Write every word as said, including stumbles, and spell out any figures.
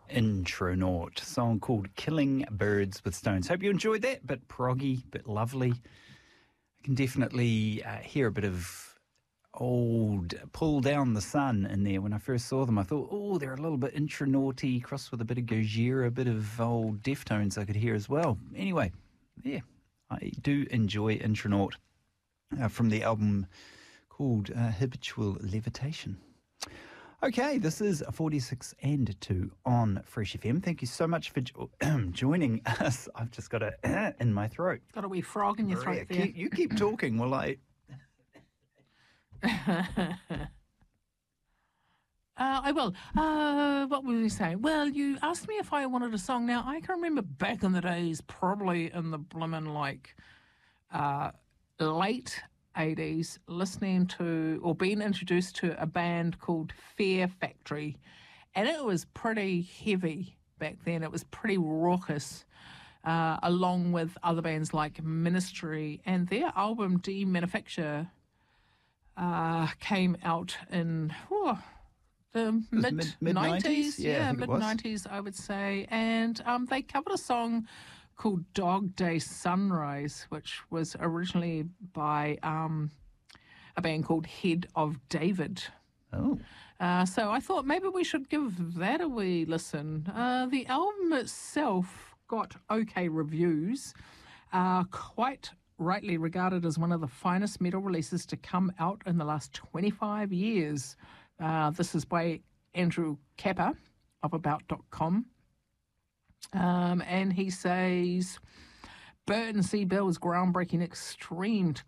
Intronaut, song called Killing Birds with Stones. Hope you enjoyed that. Bit proggy, bit lovely. I can definitely uh, hear a bit of old Pull Down the Sun in there. When I first saw them, I thought, oh, they're a little bit intronauty, crossed with a bit of Gojira, a bit of old Deftones I could hear as well. Anyway, yeah, I do enjoy Intronaut uh, from the album called uh, Habitual Levitation. Okay, this is forty-six and two on Fresh F M. Thank you so much for jo- joining us. I've just got a in my throat. Got a wee frog in your throat Maria, there. Keep, you keep talking while I... uh, I will. Uh, what were we saying? Well, you asked me if I wanted a song. Now, I can remember back in the days, probably in the blimmin' like uh, late eighties, listening to or being introduced to a band called Fear Factory, and it was pretty heavy back then. It was pretty raucous, uh, along with other bands like Ministry, and their album Demanufacture uh, came out in oh, the mid nineties, yeah, yeah, mid nineties, I would say, and um, they covered a song called Dog Day Sunrise, which was originally by um, a band called Head of David. Oh. Uh, so I thought maybe we should give that a wee listen. Uh, the album itself got okay reviews, uh, quite rightly regarded as one of the finest metal releases to come out in the last twenty-five years. Uh, this is by Andrew Kappa of about dot com. Um, and he says, Burton C. Bill's groundbreaking extreme